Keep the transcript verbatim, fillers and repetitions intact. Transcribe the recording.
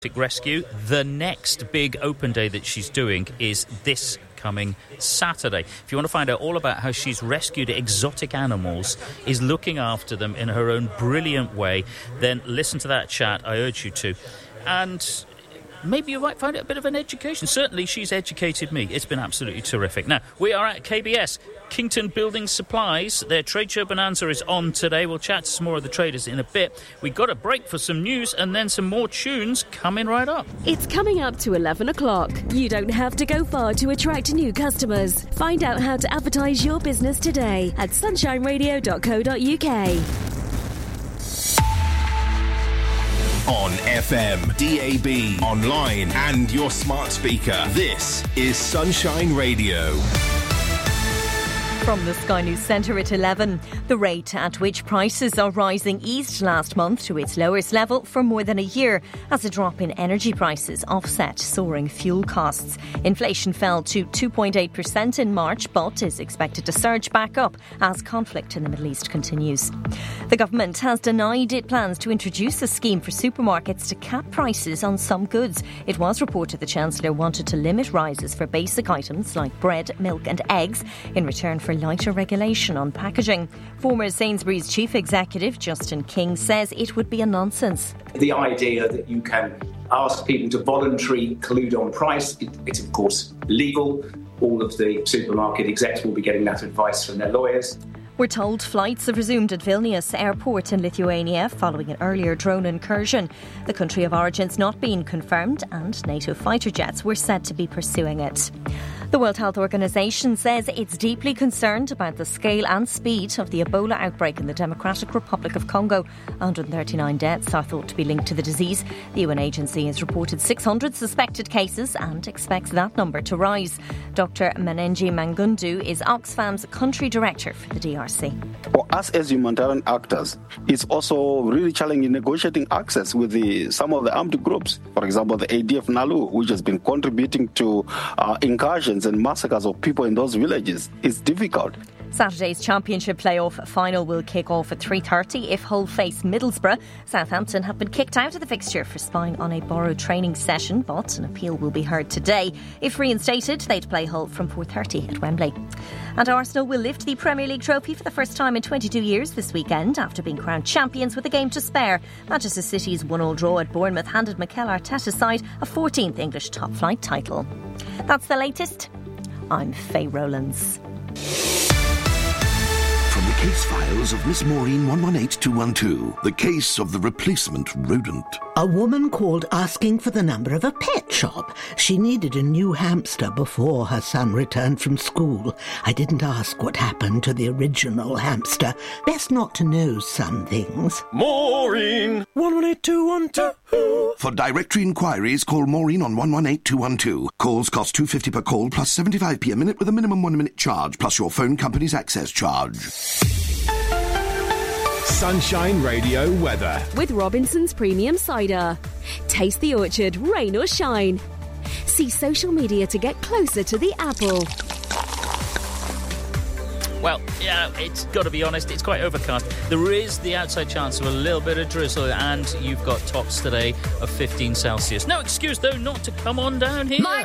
Rescue. The next big open day that she's doing is this coming Saturday. If you want to find out all about how she's rescued exotic animals, is looking after them in her own brilliant way, then listen to that chat. I urge you to. And maybe you might find it a bit of an education. Certainly she's educated me. It's been absolutely terrific. Now, we are at K B S Kington Building Supplies. Their trade show bonanza is on today. We'll chat to some more of the traders in a bit. We've got a break for some news and then some more tunes coming right up. It's coming up to eleven o'clock. You don't have to go far to attract new customers. Find out how to advertise your business today at sunshine radio dot co dot uk. On F M, D A B, online and your smart speaker. This is Sunshine Radio. From the Sky News Centre at eleven, the rate at which prices are rising eased last month to its lowest level for more than a year as a drop in energy prices offset soaring fuel costs. Inflation fell to two point eight percent in March but is expected to surge back up as conflict in the Middle East continues. The government has denied it plans to introduce a scheme for supermarkets to cap prices on some goods. It was reported the Chancellor wanted to limit rises for basic items like bread, milk and eggs in return for lighter regulation on packaging. Former Sainsbury's chief executive Justin King says it would be a nonsense. The idea that you can ask people to voluntarily collude on price, it, it's of course legal. All of the supermarket execs will be getting that advice from their lawyers. We're told flights have resumed at Vilnius airport in Lithuania following an earlier drone incursion. The country of origin's not been confirmed and NATO fighter jets were said to be pursuing it. The World Health Organization says it's deeply concerned about the scale and speed of the Ebola outbreak in the Democratic Republic of Congo. one hundred thirty-nine deaths are thought to be linked to the disease. The U N agency has reported six hundred suspected cases and expects that number to rise. Doctor Manenji Mangundu is Oxfam's country director for the D R C. For us as humanitarian actors, it's also really challenging negotiating access with the, some of the armed groups. For example, the A D F Nalu, which has been contributing to uh, incursions and massacres of people in those villages. It's difficult. Saturday's Championship playoff final will kick off at three thirty if Hull face Middlesbrough. Southampton have been kicked out of the fixture for spying on a borrowed training session, but an appeal will be heard today. If reinstated, they'd play Hull from four thirty at Wembley. And Arsenal will lift the Premier League trophy for the first time in twenty-two years this weekend after being crowned champions with a game to spare. Manchester City's one-all draw at Bournemouth handed Mikel Arteta's side a fourteenth English top-flight title. That's the latest. I'm Faye Rowlands. From the case files of Miss Maureen one one eight two one two, the case of the replacement rodent. A woman called asking for the number of a pet shop. She needed a new hamster before her son returned from school. I didn't ask what happened to the original hamster. Best not to know some things. Maureen one one eight two one two. For directory inquiries, call Maureen on one one eight two one two. Calls cost two pounds fifty per call plus seventy-five p a minute with a minimum one minute charge plus your phone company's access charge. Sunshine Radio weather. With Robinson's Premium Cider. Taste the orchard, rain or shine. See social media to get closer to the apple. Well, yeah, it's got to be honest, it's quite overcast. There is the outside chance of a little bit of drizzle, and you've got tops today of fifteen Celsius. No excuse, though, not to come on down here. My